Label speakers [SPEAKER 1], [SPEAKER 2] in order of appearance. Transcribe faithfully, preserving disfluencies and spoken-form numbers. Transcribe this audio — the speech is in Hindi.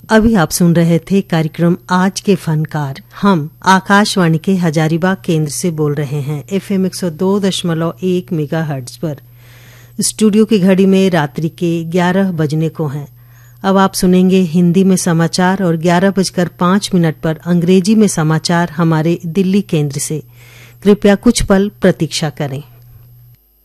[SPEAKER 1] अभी आप सुन रहे थे कार्यक्रम आज के फनकार। हम आकाशवाणी के हजारीबाग केंद्र से बोल रहे हैं एफएम एक सौ दो दशमलव एक मेगाहर्ट्ज पर। स्टूडियो की घड़ी में रात्रि के ग्यारह बजने को हैं। अब आप सुनेंगे हिंदी में समाचार और ग्यारह बजकर पांच मिनट पर अंग्रेजी में समाचार हमारे दिल्ली केंद्र से। कृपया कुछ पल प्रतीक्षा करें।